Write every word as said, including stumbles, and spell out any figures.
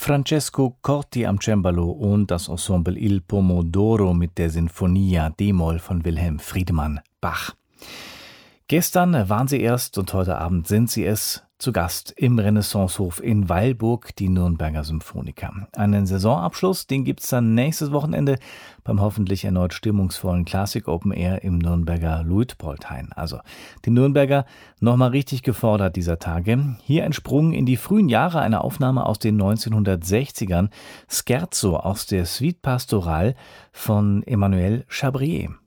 Francesco Corti am Cembalo und das Ensemble Il Pomodoro mit der Sinfonia D-Moll von Wilhelm Friedemann Bach. Gestern waren sie erst und heute Abend sind sie es, zu Gast im Renaissancehof in Weilburg, die Nürnberger Symphoniker. Einen Saisonabschluss, den gibt's dann nächstes Wochenende beim hoffentlich erneut stimmungsvollen Classic Open Air im Nürnberger Luitpoldhain. Also die Nürnberger nochmal richtig gefordert dieser Tage. Hier ein Sprung in die frühen Jahre, eine Aufnahme aus den neunzehnhundertsechzigern, Scherzo aus der Suite Pastoral von Emmanuel Chabrier.